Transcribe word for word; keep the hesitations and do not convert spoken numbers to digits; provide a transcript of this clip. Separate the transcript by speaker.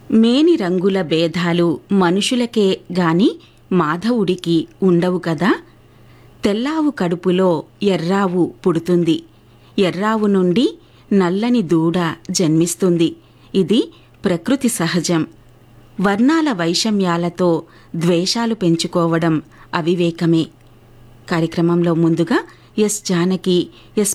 Speaker 1: మేని రంగుల భేదాలు మనుషులకే గాని మాధవుడికి ఉండవు కదా. తెల్లావు కడుపులో ఎర్రావు పుడుతుంది. ఎర్రావు నుండి నల్లని దూడ జన్మిస్తుంది. ఇది ప్రకృతి సహజం. వర్ణాల వైషమ్యాలతో ద్వేషాలు పెంచుకోవడం అవివేకమే. కార్యక్రమంలో ముందుగా ఎస్ జానకి, ఎస్